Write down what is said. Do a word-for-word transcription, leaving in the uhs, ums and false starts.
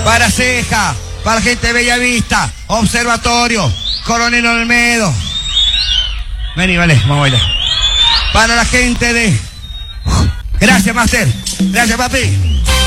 para Ceja, para gente de Bellavista, Observatorio, Coronel Olmedo. Vení, vale, vamos a bailar. Para la gente de... Gracias, Master. Gracias, papi.